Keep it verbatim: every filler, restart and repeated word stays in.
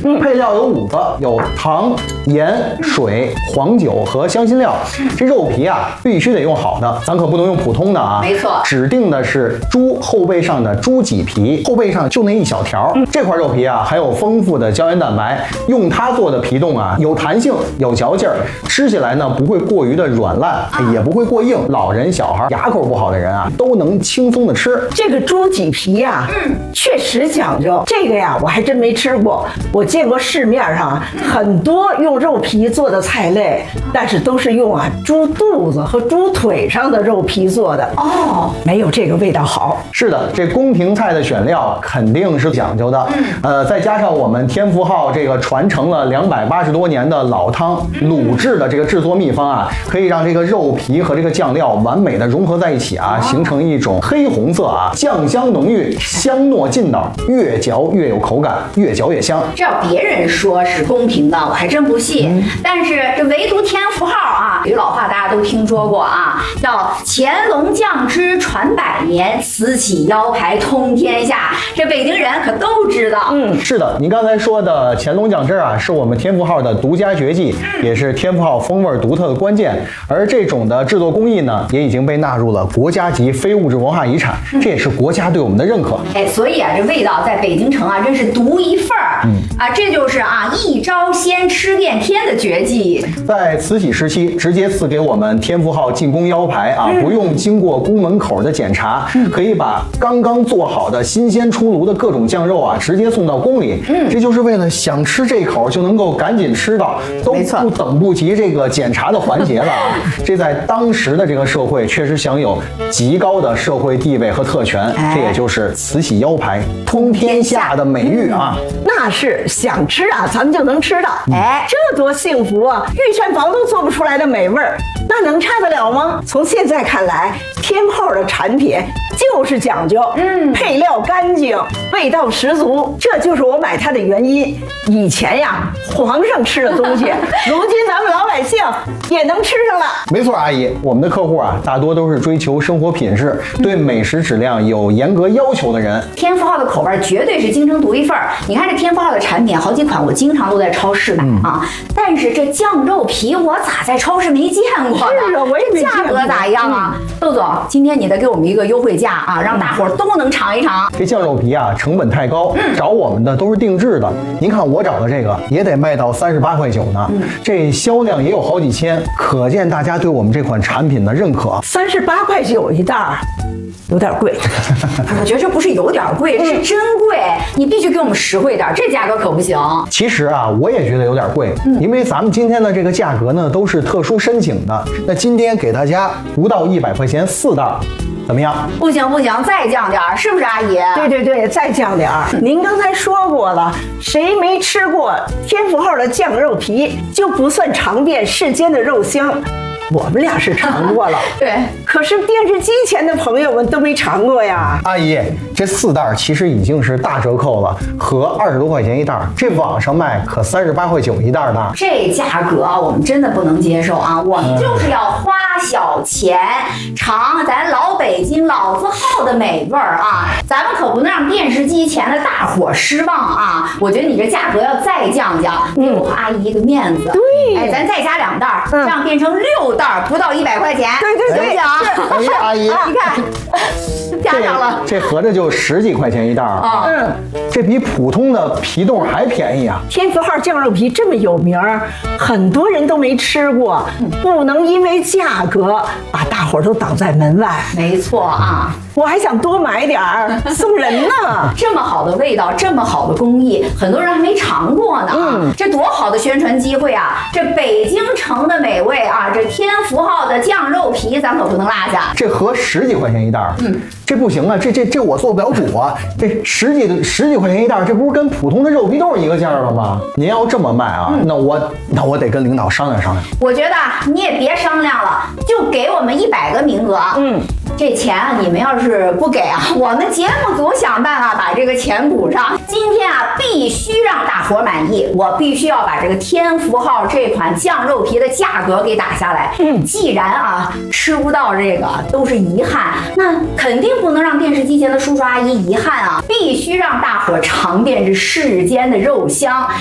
嗯，配料有五个，有糖、盐、水、黄酒和香辛料。这肉皮啊，必须得用好的，咱可不能用普通的啊。 没错， 指定的是猪后背上的猪脊皮，后背上就那一小条。嗯、这块肉皮啊，含有丰富的胶原蛋白，用它做的皮冻啊，有弹性，有嚼劲儿，吃起来呢不会过于的软烂，啊、也不会过硬。老人、小孩、牙口不好的人啊，都能轻松的吃。 这个猪脊皮呀、啊，嗯，确实讲究。这个呀，我还真没吃过。我见过市面上很多用肉皮做的菜类，但是都是用啊猪肚子和猪腿上的肉皮做的哦，没有这个味道好。 是的，这宫廷菜的选料肯定是讲究的。嗯，呃，再加上我们天福号这个传承了两百八十多年的老汤卤制的这个制作秘方啊，可以让这个肉皮和这个酱料完美的融合在一起啊，形成一种黑红色啊，酱香浓郁，香糯劲道，越嚼越有口感，越嚼越香。 这要别人说是公平的，我还真不信。嗯、但是这唯独天福号啊，有句老话大家都听说过啊，叫乾隆酱汁传百年，慈禧腰牌通天下。这北京人可都知道。 嗯，是的，您刚才说的乾隆酱汁啊，是我们天福号的独家绝技，嗯、也是天福号风味独特的关键。而这种的制作工艺呢，也已经被纳入了国家级非物质文化遗产，嗯、这也是国家对我们的认可。 哎，所以啊，这味道在北京城啊，真是独一份儿。嗯啊，这就是啊一招鲜吃遍天的绝技。 在慈禧时期，直接赐给我们天福号进宫腰牌啊，嗯、不用经过宫门口的检查，嗯、可以把刚刚做好的新鲜出炉的各种酱肉啊，直接送到宫里。嗯，这就是为了想吃这口就能够赶紧吃到，都不等不及这个检查的环节了啊。这在当时的这个社会确实享有极高的社会地位和特权，哎、这也就是慈禧腰牌通天下的美誉啊。 嗯、那是想吃啊，咱们就能吃到。哎，这多幸福啊！御膳房都做不出来的美味儿，那能差得了吗？从现在看来，天炮的产品就是讲究，嗯，配料干净，味道十足，这就是我买它的原因。以前呀，皇上吃的东西，如今咱们老百姓也能吃上了。 没错，阿姨，我们的客户啊，大多都是追求生活品质，对美食质量有严格要求的人。 天福号的口味绝对是京城独一份儿。你看这天福号的产品，好几款我经常都在超市买、嗯、啊，但是这酱肉皮我咋在超市没见过呢？ 是啊，我也没见过。 价格咋样啊？嗯、窦总，今天你得给我们一个优惠价啊，让大伙儿都能尝一尝。 这酱肉皮啊，成本太高，嗯、找我们的都是定制的。您看我找的这个也得卖到三十八块九呢，嗯、这销量也有好几千，可见大家对我们这款产品的认可。 三十八块九一袋儿。有点贵， 我觉得这不是有点贵，这是真贵。你必须给我们实惠点，这价格可不行。 其实啊，我也觉得有点贵，嗯、因为咱们今天的这个价格呢都是特殊申请的。那今天给大家不到一百块钱四袋，怎么样？ 不行不行，再降点儿，是不是阿姨？ 对对对，再降点儿。您刚才说过了，谁没吃过天福号的酱肉皮，就不算尝遍世间的肉香。我们俩是尝过了， 对， 可是电视机前的朋友们都没尝过呀。 阿姨，这四袋其实已经是大折扣了，合二十多块钱一袋，这网上卖可三十八块九一袋呢。 这价格我们真的不能接受啊！我们就是要花小钱尝咱老北京老字号的美味儿啊！咱们可不能让电视机前的大伙失望啊！我觉得你这价格要再降降，给我和阿姨一个面子。 对， 哎，咱再加两袋，这样变成六袋。不到一百块钱， 对对对， 哎呀，阿姨， 你看，加上了， 这合着就十几块钱一袋啊，嗯，这比普通的皮冻还便宜啊。 天福号酱肉皮这么有名，很多人都没吃过，不能因为价格把大伙儿都挡在门外。 没错啊， 我还想多买点儿送人呢。 这么好的味道，这么好的工艺，很多人还没尝过呢。嗯，这多好的宣传机会啊！这北京城的美味啊，这天福号的酱肉皮咱可不能落下。 这合十几块钱一袋，嗯，这不行啊，这这这我做不了主啊。这十几十几块钱一袋，这不是跟普通的肉皮冻一个价了吗？您要这么卖啊，嗯、那我那我得跟领导商量商量。 我觉得你也别商量了，就给我们一百个名额。嗯。这钱啊，你们要是不给啊，我们节目组想办法把这个钱补上。今天啊，必须让大伙满意，我必须要把这个天福号这款酱肉皮的价格给打下来。嗯，既然啊吃不到这个都是遗憾，那肯定不能让电视机前的叔叔阿姨遗憾啊，必须让大伙尝遍这世间的肉香。